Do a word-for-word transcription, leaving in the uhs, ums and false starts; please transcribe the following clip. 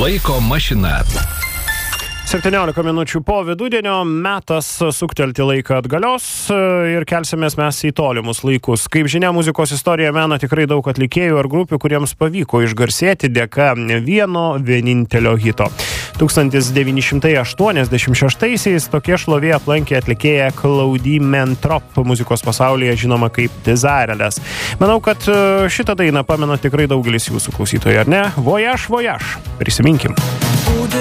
Laiko mašina. septyniolika minučių po vidudienio, metas suktelti laiką atgalios ir kelsimės mes į tolimus laikus. Kaip žinia, muzikos istorija mena tikrai daug atlikėjų ar grupių, kuriems pavyko išgarsėti dėka vieno vienintelio hito. tūkstantis devyni šimtai aštuoniasdešimt šeštaisiais tokie šlovė aplankė atlikėją Claudie Mentrop, muzikos pasaulyje žinoma kaip Desireless. Manau, kad šitą dainą pamena tikrai daugelis jūsų klausytojų, ar ne? Voyage, voyage. Prisiminkim.